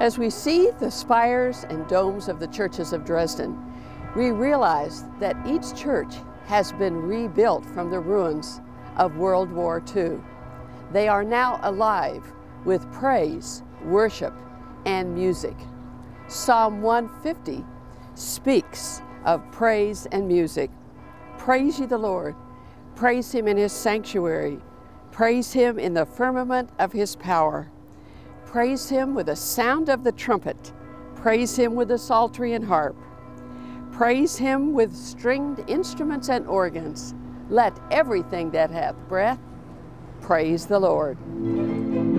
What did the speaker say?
As we see the spires and domes of the churches of Dresden, we realize that each church has been rebuilt from the ruins of World War II. They are now alive with praise, worship, and music. Psalm 150 speaks of praise and music. Praise ye the Lord. Praise Him in His sanctuary. Praise Him in the firmament of His power. Praise Him with the sound of the trumpet. Praise Him with the psaltery and harp. Praise Him with stringed instruments and organs. Let everything that hath breath praise the Lord.